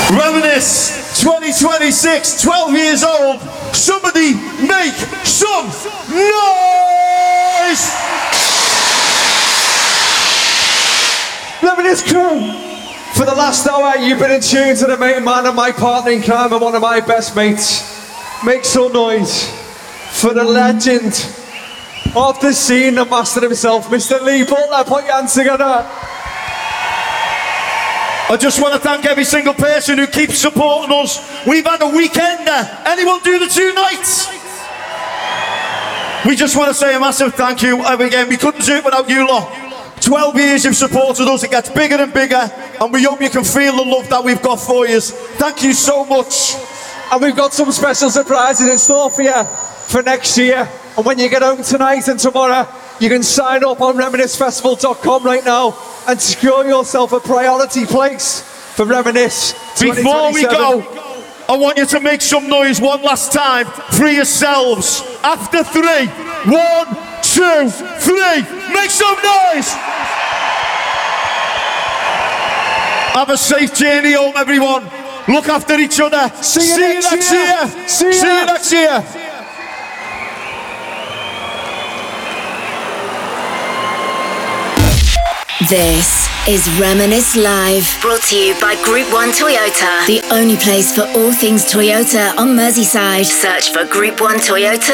Reminisce 2026, 12 years old. Somebody make some noise! Reminisce crew, for the last hour you've been in tune to the main man and my partner in crime and one of my best mates. Make some noise for the legend of the scene, the master himself, Mr. Lee Butler. Put your hands together. I just want to thank every single person who keeps supporting us. We've had a weekender. Anyone do the 2 nights? We just want to say a massive thank you. Again, we couldn't do it without you lot. 12 years you've supported us. It gets bigger and bigger, and we hope you can feel the love that we've got for you. Thank you so much. And we've got some special surprises in store for you for next year. And when you get home tonight and tomorrow, you can sign up on reminiscefestival.com right now and secure yourself a priority place for Reminisce 2027. Before we go, I want you to make some noise one last time for yourselves. After 3, 1, 2, 3, make some noise! Have a safe journey home, everyone. Look after each other. See you next year. See you next year. This is Reminisce Live, brought to you by Group 1 Toyota, the only place for all things Toyota on Merseyside. Search for Group 1 Toyota